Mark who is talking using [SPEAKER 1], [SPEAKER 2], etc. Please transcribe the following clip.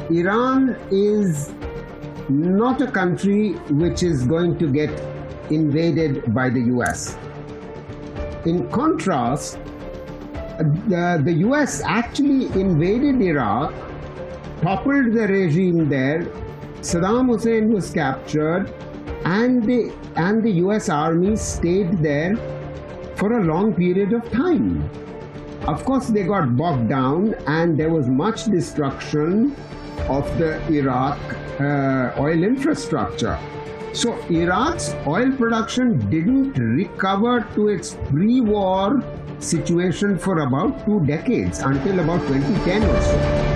[SPEAKER 1] Iran is not a country which is going to get invaded by the US. In contrast, the US actually invaded Iraq, toppled the regime there, Saddam Hussein was captured, and the US army stayed there for a long period of time. Of course, they got bogged down and there was much destruction of the Iraq oil infrastructure. So Iraq's oil production didn't recover to its pre-war situation for about 2 decades, until about 2010 or so.